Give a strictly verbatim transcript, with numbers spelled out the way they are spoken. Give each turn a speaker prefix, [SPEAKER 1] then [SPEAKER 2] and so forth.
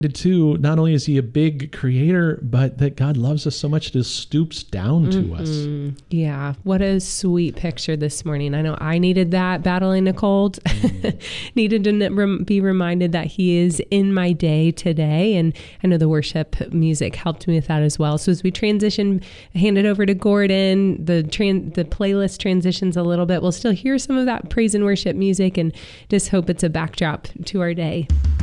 [SPEAKER 1] too, not only is he a big creator, but that God loves us so much that he stoops down to
[SPEAKER 2] Mm-hmm.
[SPEAKER 1] us.
[SPEAKER 2] Yeah. What a sweet picture this morning. I know I needed that battling a cold, mm. needed to rem- be reminded that he is in my day today. And I know the worship music helped me with that as well. So as we transition, hand it over to Gordon, the tran- the playlist transitions a little bit. We'll still hear some of that praise and worship music and just hope it's a backdrop to our day.